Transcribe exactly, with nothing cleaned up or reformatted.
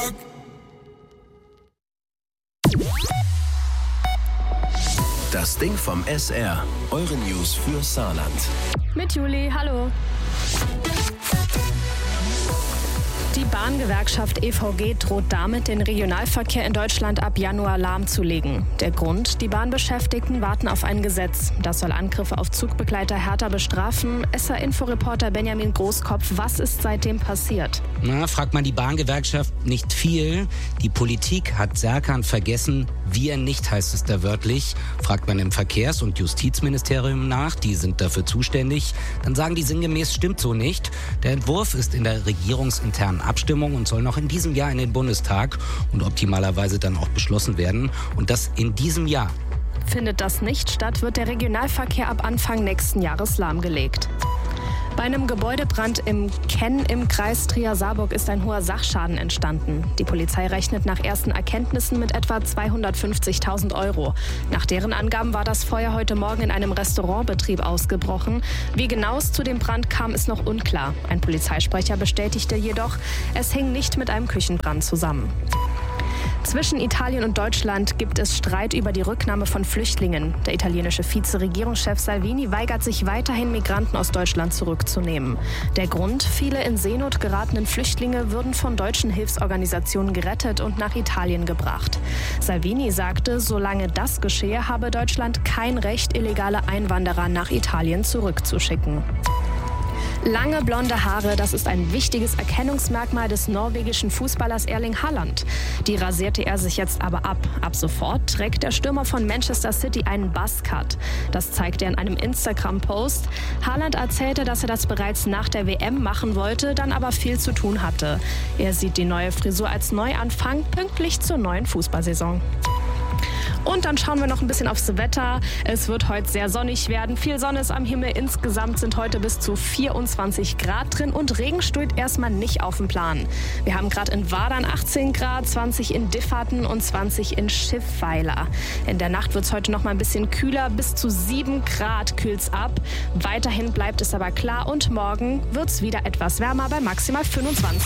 Rock. Das Ding vom S R. Eure News für Saarland. Mit Juli, hallo. Die Bahngewerkschaft E V G droht damit, den Regionalverkehr in Deutschland ab Januar lahmzulegen. Der Grund? Die Bahnbeschäftigten warten auf ein Gesetz. Das soll Angriffe auf Zugbegleiter härter bestrafen. S R-Inforeporter Benjamin Großkopf, was ist seitdem passiert? Na, fragt man die Bahngewerkschaft nicht viel. Die Politik hat Serkan vergessen, wir nicht, heißt es da wörtlich. Fragt man im Verkehrs- und Justizministerium nach, die sind dafür zuständig, dann sagen die sinngemäß, stimmt so nicht. Der Entwurf ist in der regierungsinternen Abstimmung und soll noch in diesem Jahr in den Bundestag und optimalerweise dann auch beschlossen werden. Und das in diesem Jahr. Findet das nicht statt, wird der Regionalverkehr ab Anfang nächsten Jahres lahmgelegt. Bei einem Gebäudebrand im Kenn im Kreis Trier-Saarburg ist ein hoher Sachschaden entstanden. Die Polizei rechnet nach ersten Erkenntnissen mit etwa zweihundertfünfzigtausend Euro. Nach deren Angaben war das Feuer heute Morgen in einem Restaurantbetrieb ausgebrochen. Wie genau es zu dem Brand kam, ist noch unklar. Ein Polizeisprecher bestätigte jedoch, es hing nicht mit einem Küchenbrand zusammen. Zwischen Italien und Deutschland gibt es Streit über die Rücknahme von Flüchtlingen. Der italienische Vize-Regierungschef Salvini weigert sich weiterhin, Migranten aus Deutschland zurückzunehmen. Der Grund? Viele in Seenot geratenen Flüchtlinge würden von deutschen Hilfsorganisationen gerettet und nach Italien gebracht. Salvini sagte, solange das geschehe, habe Deutschland kein Recht, illegale Einwanderer nach Italien zurückzuschicken. Lange blonde Haare, das ist ein wichtiges Erkennungsmerkmal des norwegischen Fußballers Erling Haaland. Die rasierte er sich jetzt aber ab. Ab sofort trägt der Stürmer von Manchester City einen Buzzcut. Das zeigte er in einem Instagram-Post. Haaland erzählte, dass er das bereits nach der W M machen wollte, dann aber viel zu tun hatte. Er sieht die neue Frisur als Neuanfang, pünktlich zur neuen Fußballsaison. Und dann schauen wir noch ein bisschen aufs Wetter. Es wird heute sehr sonnig werden. Viel Sonne ist am Himmel. Insgesamt sind heute bis zu vierundzwanzig Grad drin und Regen steht erstmal nicht auf dem Plan. Wir haben gerade in Wadern achtzehn Grad, zwanzig in Diffaten und zwanzig in Schiffweiler. In der Nacht wird es heute noch mal ein bisschen kühler. Bis zu sieben Grad kühlt es ab. Weiterhin bleibt es aber klar und morgen wird es wieder etwas wärmer bei maximal fünfundzwanzig.